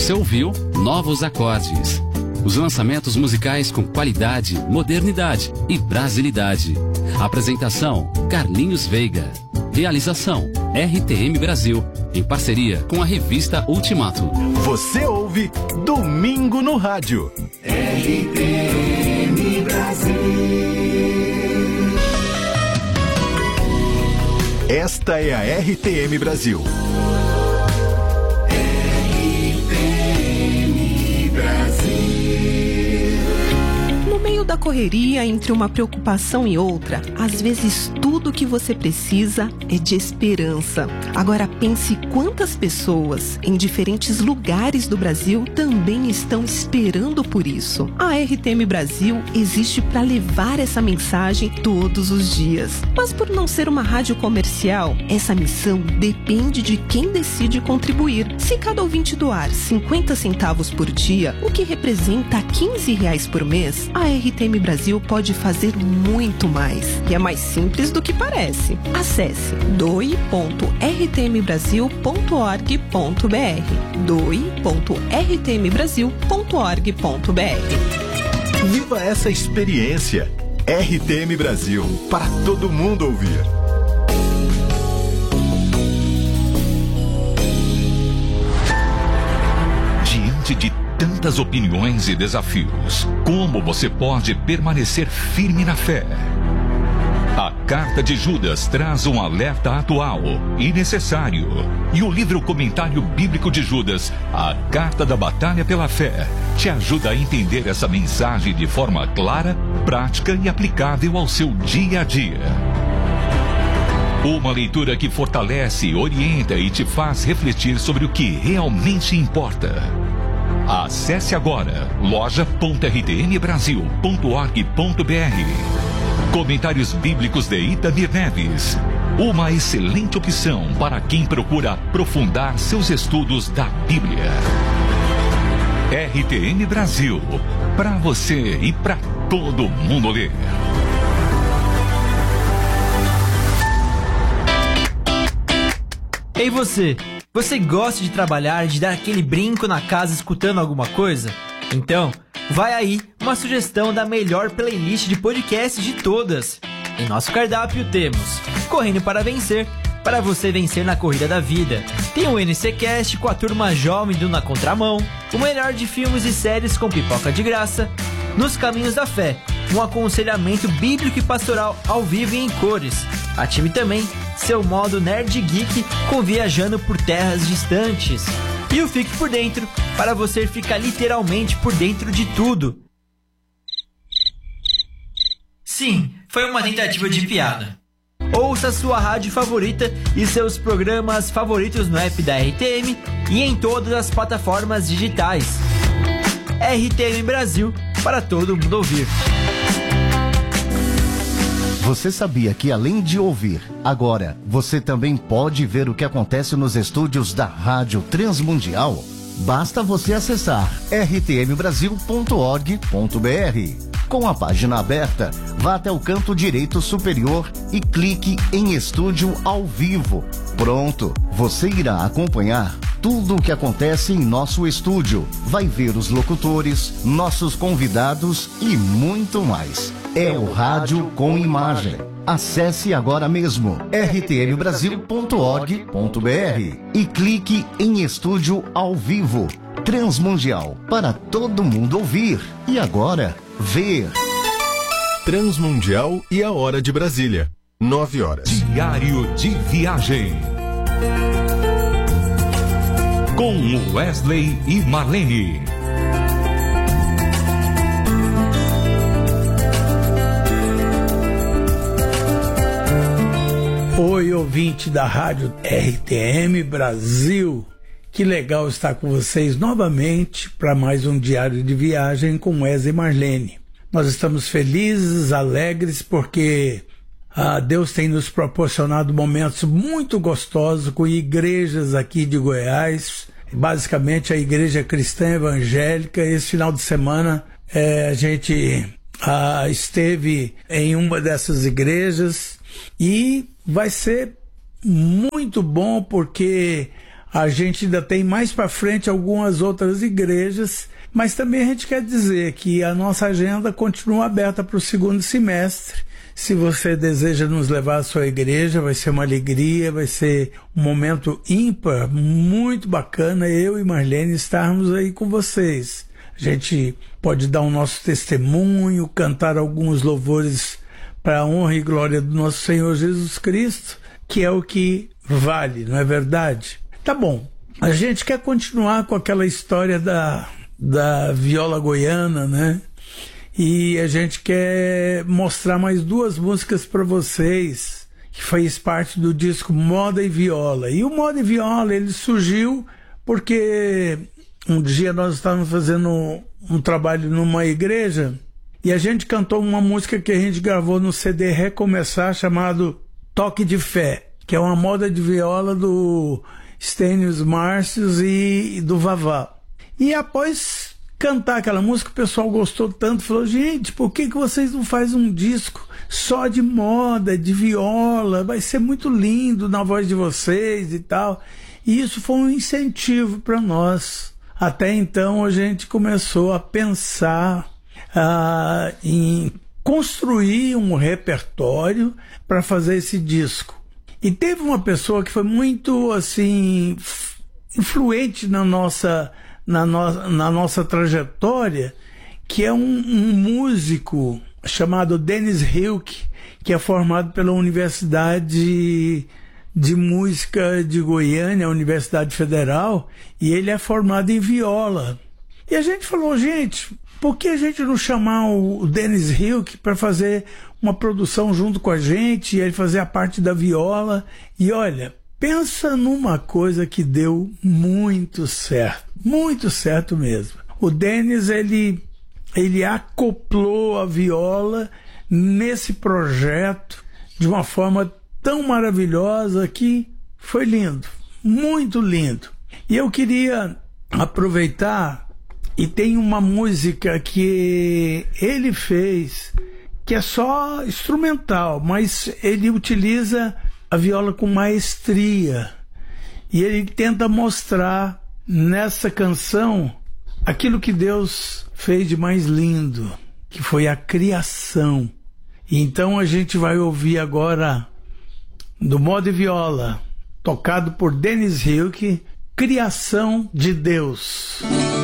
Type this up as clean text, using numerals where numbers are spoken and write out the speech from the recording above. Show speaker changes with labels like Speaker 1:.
Speaker 1: Você ouviu Novos Acordes. Os lançamentos musicais com qualidade, modernidade e brasilidade. Apresentação: Carlinhos Veiga. Realização: RTM Brasil, em parceria com a revista Ultimato.
Speaker 2: Você ouve Domingo no Rádio. RTM Brasil. Esta é a RTM Brasil.
Speaker 3: Da correria, entre uma preocupação e outra, às vezes tudo que você precisa é de esperança. Agora pense quantas pessoas em diferentes lugares do Brasil também estão esperando por isso. A RTM Brasil existe para levar essa mensagem todos os dias. Mas por não ser uma rádio comercial, essa missão depende de quem decide contribuir. Se cada ouvinte doar 50 centavos por dia, o que representa R$15 por mês, a RTM Brasil pode fazer muito mais. E é mais simples do que parece. Acesse doe.rtmbrasil.org.br doe.rtmbrasil.org.br.
Speaker 2: Viva essa experiência. RTM Brasil, para todo mundo ouvir.
Speaker 4: Diante de tantas opiniões e desafios, como você pode permanecer firme na fé? A Carta de Judas traz um alerta atual e necessário. E o livro Comentário Bíblico de Judas, a Carta da Batalha pela Fé, te ajuda a entender essa mensagem de forma clara, prática e aplicável ao seu dia a dia. Uma leitura que fortalece, orienta e te faz refletir sobre o que realmente importa. Acesse agora loja.rtmbrasil.org.br. Comentários Bíblicos de Itamir Neves. Uma excelente opção para quem procura aprofundar seus estudos da Bíblia. RTM Brasil. Para você e para todo mundo ler.
Speaker 5: Ei você! Você gosta de trabalhar, de dar aquele brinco na casa escutando alguma coisa? Então, vai aí uma sugestão da melhor playlist de podcast de todas. Em nosso cardápio temos Correndo para Vencer, para você vencer na corrida da vida. Tem o NCcast com a turma jovem do Na Contramão, o melhor de filmes e séries com pipoca de graça. Nos Caminhos da Fé, um aconselhamento bíblico e pastoral ao vivo e em cores. Ative também seu modo Nerd Geek com Viajando por Terras Distantes. E o Fique por Dentro, para você ficar literalmente por dentro de tudo. Sim, foi uma tentativa de piada. Ouça sua rádio favorita e seus programas favoritos no app da RTM e em todas as plataformas digitais. RTM Brasil, para todo mundo ouvir.
Speaker 6: Você sabia que além de ouvir, agora você também pode ver o que acontece nos estúdios da Rádio Transmundial? Basta você acessar rtmbrasil.org.br. Com a página aberta, vá até o canto direito superior e clique em Estúdio ao Vivo. Pronto, você irá acompanhar tudo o que acontece em nosso estúdio. Vai ver os locutores, nossos convidados e muito mais. É o rádio com imagem. Acesse agora mesmo rtmbrasil.org.br e clique em Estúdio ao Vivo. Transmundial, para todo mundo ouvir. E agora, ver.
Speaker 2: Transmundial e a Hora de Brasília, 9 horas.
Speaker 4: Diário de Viagem. Com Wesley e Marlene.
Speaker 7: Oi, ouvinte da Rádio RTM Brasil. Que legal estar com vocês novamente para mais um Diário de Viagem com Wesley e Marlene. Nós estamos felizes, alegres, porque Deus tem nos proporcionado momentos muito gostosos com igrejas aqui de Goiás, basicamente a Igreja Cristã Evangélica. Esse final de semana a gente esteve em uma dessas igrejas e vai ser muito bom porque A gente ainda tem mais para frente algumas outras igrejas, mas também a gente quer dizer que a nossa agenda continua aberta para o segundo semestre. Se você deseja nos levar à sua igreja, vai ser uma alegria, vai ser um momento ímpar, muito bacana, eu e Marlene estarmos aí com vocês. A gente pode dar o nosso testemunho, cantar alguns louvores para a honra e glória do nosso Senhor Jesus Cristo, que é o que vale, não é verdade? Tá bom, a gente quer continuar com aquela história da viola goiana, né? E a gente quer mostrar mais 2 músicas para vocês, que faz parte do disco Moda e Viola. E o Moda e Viola, ele surgiu porque um dia nós estávamos fazendo um trabalho numa igreja e a gente cantou uma música que a gente gravou no CD Recomeçar, chamado Toque de Fé, que é uma moda de viola do Stênio Márcios e do Vavá. E após cantar aquela música, o pessoal gostou tanto, falou, gente, por que vocês não fazem um disco só de moda, de viola? Vai ser muito lindo na voz de vocês e tal. E isso foi um incentivo para nós. Até então a gente começou a pensar em construir um repertório para fazer esse disco. E teve uma pessoa que foi muito assim influente na nossa trajetória, que é um músico chamado Dennis Hilke, que é formado pela Universidade de Música de Goiânia, a Universidade Federal, e ele é formado em viola. E a gente falou, gente, por que a gente não chamar o Dennis Hilke para fazer uma produção junto com a gente, e ele fazer a parte da viola? E olha, pensa numa coisa que deu muito certo mesmo. O Dennis, ele acoplou a viola nesse projeto de uma forma tão maravilhosa que foi lindo, muito lindo. E eu queria aproveitar, e tem uma música que ele fez, que é só instrumental, mas ele utiliza a viola com maestria, e ele tenta mostrar nessa canção aquilo que Deus fez de mais lindo, que foi a criação. E então a gente vai ouvir agora, do Moda e Viola, tocado por Dennis Hilke, Criação de Deus.